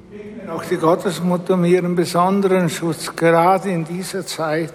Auch die Gottesmutter um ihren besonderen Schutz, gerade in dieser Zeit,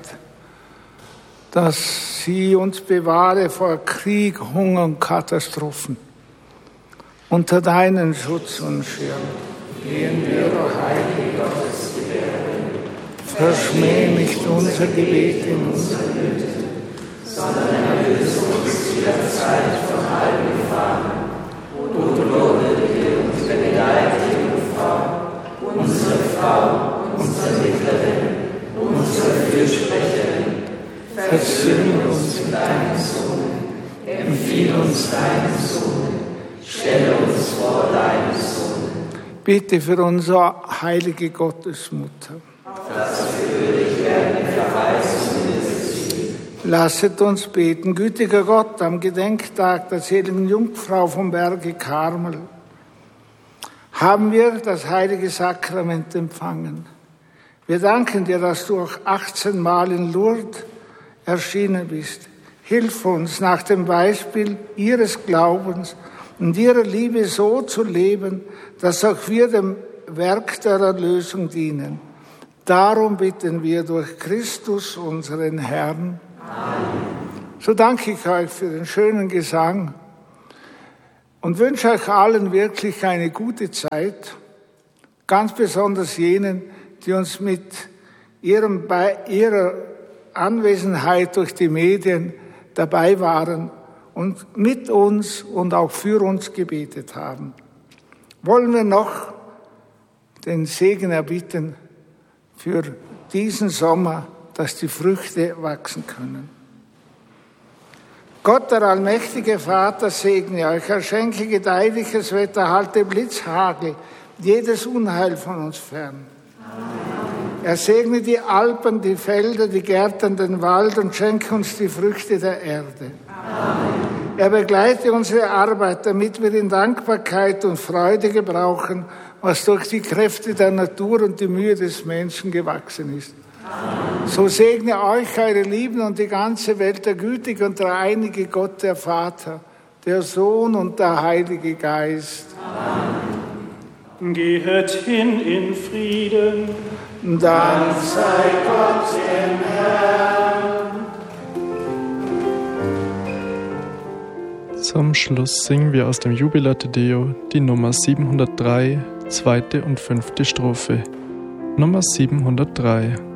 dass sie uns bewahre vor Krieg, Hunger und Katastrophen. Unter deinen Schutz und Schirm flehen wir, o heilige Gottesgebärerin. Verschmäh nicht unser Gebet in unserer Nöte, sondern erlöse uns jederzeit von allen Gefahren. O glorwürdige und benedikte Jungfrau, unsere Frau, unsere Mittlerin, unsere Fürsprecherin, versöhne uns mit deinem Sohn, empfiehl uns deinen Sohn, stelle uns vor deinen Sohn. Bitte für unsere heilige Gottesmutter, dass wir würdig werden, die Verheißung dieses Ziel. Lasset uns beten, gütiger Gott, am Gedenktag der seligen Jungfrau vom Berge Karmel haben wir das heilige Sakrament empfangen. Wir danken dir, dass du auch 18 Mal in Lourdes erschienen bist. Hilf uns, nach dem Beispiel ihres Glaubens und ihrer Liebe so zu leben, dass auch wir dem Werk der Erlösung dienen. Darum bitten wir durch Christus, unseren Herrn. Amen. So danke ich euch für den schönen Gesang und wünsche euch allen wirklich eine gute Zeit, ganz besonders jenen, die uns mit ihrer Anwesenheit durch die Medien dabei waren und mit uns und auch für uns gebetet haben. Wollen wir noch den Segen erbitten für diesen Sommer, dass die Früchte wachsen können. Gott, der allmächtige Vater, segne euch, er schenke gedeihliches Wetter, halte Blitzhagel, jedes Unheil von uns fern. Amen. Er segne die Alpen, die Felder, die Gärten, den Wald und schenke uns die Früchte der Erde. Amen. Er begleite unsere Arbeit, damit wir in Dankbarkeit und Freude gebrauchen, was durch die Kräfte der Natur und die Mühe des Menschen gewachsen ist. Amen. So segne euch, eure Lieben und die ganze Welt, der gütige und dreieinige Gott, der Vater, der Sohn und der Heilige Geist. Amen. Gehet hin in Frieden. Dank sei Gott dem Herrn. Zum Schluss singen wir aus dem Jubilar Te Deo die Nummer 703, zweite und fünfte Strophe. Nummer 703.